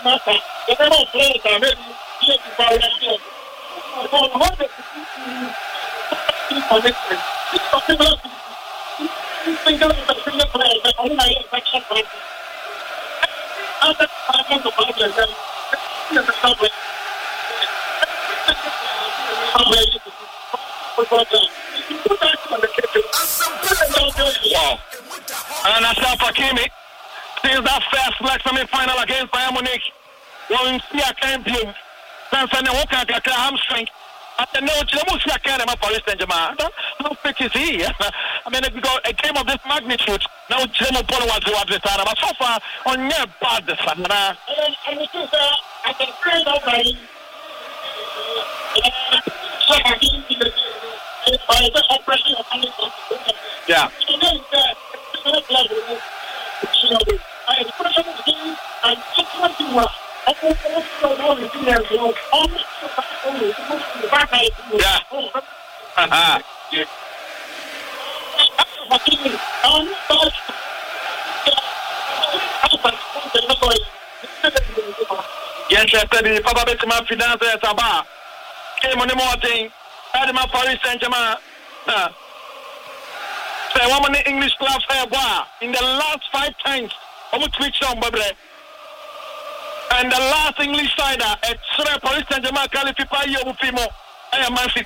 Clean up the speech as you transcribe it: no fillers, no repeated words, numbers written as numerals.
And Ashraf Hakimi, since that first leg semi-final against Bayern Munich, one see a champion, since I know what hamstring. At the note, the most I can about Paris Saint-Germain. How fit is he? I mean, if we go a game of this magnitude, now Jemo Polo was the time, but so far on your bad the sun. And it is I can find out by yeah. Yes, Papa Betty, finance at a bar. Came on the morning, had my Paris Saint-Germain. Say, one English club fair bar in the last 5 times. I'm going to switch on, Babre. And the last English side, at Paris Saint-Germain, Califipa, Yobufimo, I am Man City.